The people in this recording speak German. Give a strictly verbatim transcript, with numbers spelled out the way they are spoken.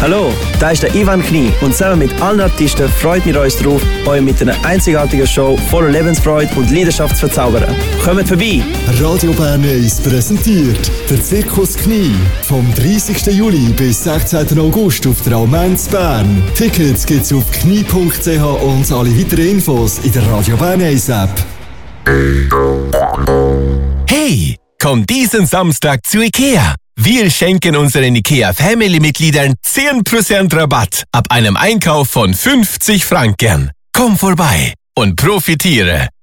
Hallo, da ist der Ivan Knie und zusammen mit allen Artisten freut wir uns darauf, euch mit einer einzigartigen Show voller Lebensfreude und Leidenschaft zu verzaubern. Kommt vorbei! Radio Bern eins präsentiert der Zirkus Knie vom dreißigsten Juli bis sechzehnten August auf der Almenz Bern. Tickets gibt's auf knie punkt c h und alle weiteren Infos in der Radio Bern eins App. Hey, komm diesen Samstag zu Ikea. Wir schenken unseren IKEA-Family-Mitgliedern zehn Prozent Rabatt ab einem Einkauf von fünfzig Franken. Komm vorbei und profitiere.